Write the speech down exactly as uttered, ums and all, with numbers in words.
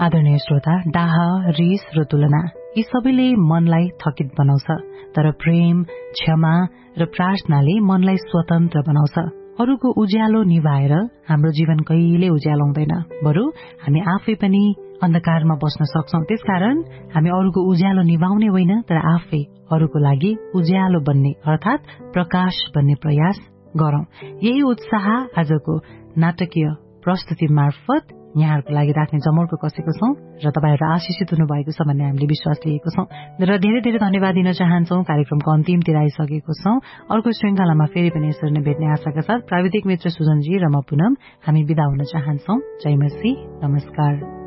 आदरणीय श्रोता, डाह, रिस र तुलना यी सबैले मनलाई थकित बनाउँछ, तर प्रेम, क्षमा र प्रार्थनाले मनलाई स्वतन्त्र बनाउँछ। अरूको उज्यालो निभाएर हाम्रो जीवन कहिले उज्यालो हुँदैन, बरु हामी आफै पनि अन्धकारमा बस्न सक्छौं। त्यसकारण हामी अरूको उज्यालो निभाउने होइन, तर आफै अरूको लागि उज्यालो बन्ने अर्थात प्रकाश बन्ने प्रयास गरौं। यही उत्साह आजको नाटकीय प्रस्तुति मार्फत यहाँहरूको लागि राख्ने जमर्को कसेको छौं र तपाईहरु आशिषित हुनुभएको छ भन्ने हामीले विश्वास लिएको छौं र धेरै धेरै धन्यवाद दिन चाहन्छौं। कार्यक्रमको अन्तिमतिर आइसकेको छौं। अर्को श्रृंखलामा फेरि पनि यसरी नै भेट्ने आशाका साथ प्राविधिक मित्र सुजनजी र म पुनम हामी बिदा हुन चाहन्छौं। जय मसी, नमस्कार।